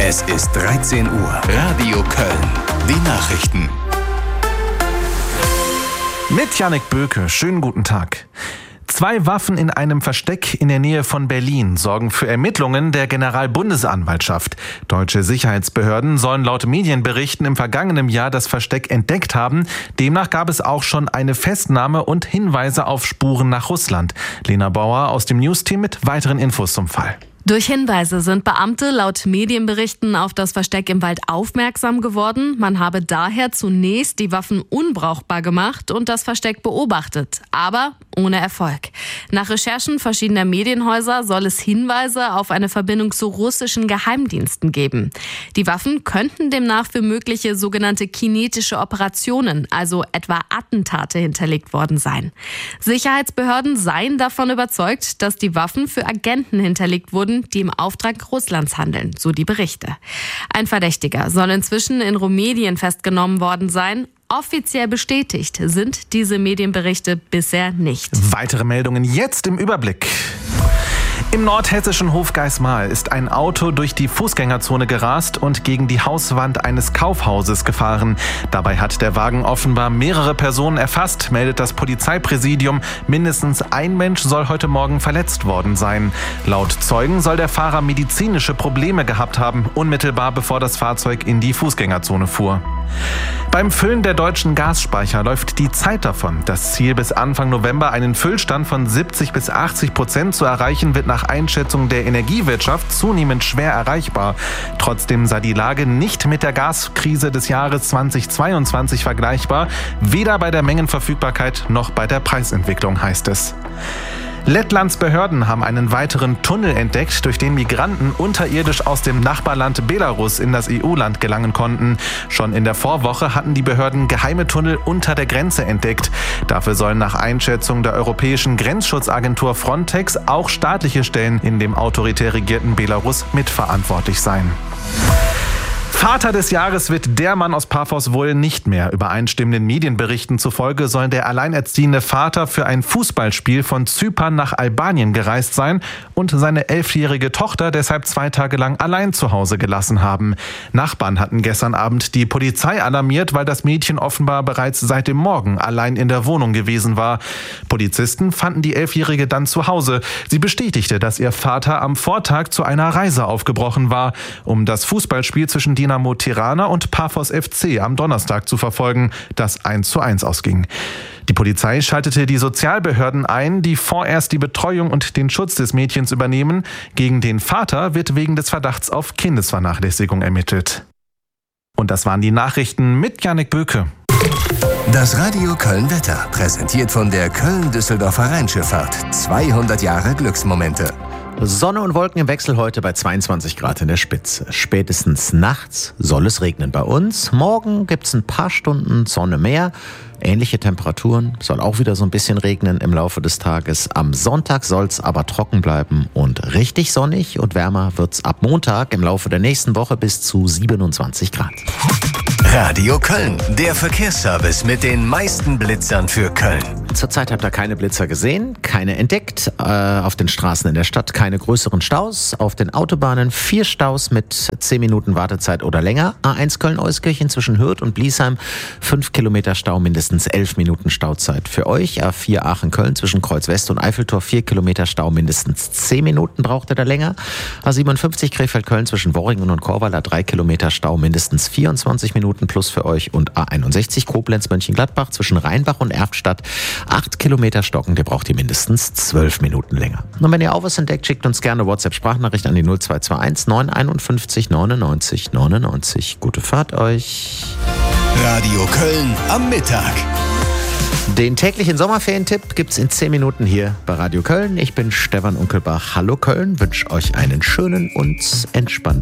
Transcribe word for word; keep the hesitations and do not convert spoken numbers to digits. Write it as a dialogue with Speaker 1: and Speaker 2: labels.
Speaker 1: Es ist dreizehn Uhr. Radio Köln. Die Nachrichten.
Speaker 2: Mit Jannik Böke. Schönen guten Tag. Zwei Waffen in einem Versteck in der Nähe von Berlin sorgen für Ermittlungen der Generalbundesanwaltschaft. Deutsche Sicherheitsbehörden sollen laut Medienberichten im vergangenen Jahr das Versteck entdeckt haben. Demnach gab es auch schon eine Festnahme und Hinweise auf Spuren nach Russland. Lena Bauer aus dem Newsteam mit weiteren Infos zum Fall.
Speaker 3: Durch Hinweise sind Beamte laut Medienberichten auf das Versteck im Wald aufmerksam geworden. Man habe daher zunächst die Waffen unbrauchbar gemacht und das Versteck beobachtet, aber ohne Erfolg. Nach Recherchen verschiedener Medienhäuser soll es Hinweise auf eine Verbindung zu russischen Geheimdiensten geben. Die Waffen könnten demnach für mögliche sogenannte kinetische Operationen, also etwa Attentate, hinterlegt worden sein. Sicherheitsbehörden seien davon überzeugt, dass die Waffen für Agenten hinterlegt wurden, die im Auftrag Russlands handeln, so die Berichte. Ein Verdächtiger soll inzwischen in Rumänien festgenommen worden sein. Offiziell bestätigt sind diese Medienberichte bisher nicht.
Speaker 2: Weitere Meldungen jetzt im Überblick. Im nordhessischen Hofgeismar ist ein Auto durch die Fußgängerzone gerast und gegen die Hauswand eines Kaufhauses gefahren. Dabei hat der Wagen offenbar mehrere Personen erfasst, meldet das Polizeipräsidium. Mindestens ein Mensch soll heute Morgen verletzt worden sein. Laut Zeugen soll der Fahrer medizinische Probleme gehabt haben, unmittelbar bevor das Fahrzeug in die Fußgängerzone fuhr. Beim Füllen der deutschen Gasspeicher läuft die Zeit davon. Das Ziel, bis Anfang November einen Füllstand von siebzig bis achtzig Prozent zu erreichen, wird nach Einschätzung der Energiewirtschaft zunehmend schwer erreichbar. Trotzdem sei die Lage nicht mit der Gaskrise des Jahres zweitausendzweiundzwanzig vergleichbar, weder bei der Mengenverfügbarkeit noch bei der Preisentwicklung, heißt es. Lettlands Behörden haben einen weiteren Tunnel entdeckt, durch den Migranten unterirdisch aus dem Nachbarland Belarus in das E U-Land gelangen konnten. Schon in der Vorwoche hatten die Behörden geheime Tunnel unter der Grenze entdeckt. Dafür sollen nach Einschätzung der europäischen Grenzschutzagentur Frontex auch staatliche Stellen in dem autoritär regierten Belarus mitverantwortlich sein. Vater des Jahres wird der Mann aus Paphos wohl nicht mehr. Übereinstimmenden Medienberichten zufolge soll der alleinerziehende Vater für ein Fußballspiel von Zypern nach Albanien gereist sein und seine elfjährige Tochter deshalb zwei Tage lang allein zu Hause gelassen haben. Nachbarn hatten gestern Abend die Polizei alarmiert, weil das Mädchen offenbar bereits seit dem Morgen allein in der Wohnung gewesen war. Polizisten fanden die Elfjährige dann zu Hause. Sie bestätigte, dass ihr Vater am Vortag zu einer Reise aufgebrochen war, um das Fußballspiel zwischen Dinamo Tirana und Paphos F C am Donnerstag zu verfolgen, das eins zu eins ausging. Die Polizei schaltete die Sozialbehörden ein, die vorerst die Betreuung und den Schutz des Mädchens übernehmen. Gegen den Vater wird wegen des Verdachts auf Kindesvernachlässigung ermittelt. Und das waren die Nachrichten mit Jannik Böke.
Speaker 1: Das Radio Köln Wetter, präsentiert von der Köln-Düsseldorfer Rheinschifffahrt. zweihundert Jahre Glücksmomente.
Speaker 4: Sonne und Wolken im Wechsel heute bei zweiundzwanzig Grad in der Spitze. Spätestens nachts soll es regnen bei uns. Morgen gibt's ein paar Stunden Sonne mehr. Ähnliche Temperaturen, soll auch wieder so ein bisschen regnen im Laufe des Tages. Am Sonntag soll's aber trocken bleiben und richtig sonnig und wärmer wird's ab Montag im Laufe der nächsten Woche bis zu siebenundzwanzig Grad.
Speaker 1: Radio Köln, der Verkehrsservice mit den meisten Blitzern für Köln.
Speaker 4: Zurzeit habt ihr keine Blitzer gesehen, keine entdeckt. Äh, auf den Straßen in der Stadt keine größeren Staus. Auf den Autobahnen vier Staus mit zehn Minuten Wartezeit oder länger. A eins Köln-Euskirchen zwischen Hürth und Bliesheim, fünf Kilometer Stau, mindestens elf Minuten Stauzeit für euch. A vier Aachen-Köln zwischen Kreuz West und Eiffeltor, vier Kilometer Stau, mindestens zehn Minuten braucht ihr da länger. A siebenundfünfzig Krefeld-Köln zwischen Worringen und Korweiler, drei Kilometer Stau, mindestens vierundzwanzig Minuten plus für euch. Und A einundsechzig Koblenz-Mönchengladbach zwischen Rheinbach und Erftstadt, acht Kilometer stocken, der braucht ihr mindestens zwölf Minuten länger. Und wenn ihr auch was entdeckt, schickt uns gerne WhatsApp-Sprachnachricht an die null zwei zwei eins neun einundfünfzig neunundneunzig neunundneunzig. Gute Fahrt euch.
Speaker 1: Radio Köln am Mittag.
Speaker 4: Den täglichen Sommerferientipp gibt's in zehn Minuten hier bei Radio Köln. Ich bin Stefan Unkelbach. Hallo Köln, wünsche euch einen schönen und entspannten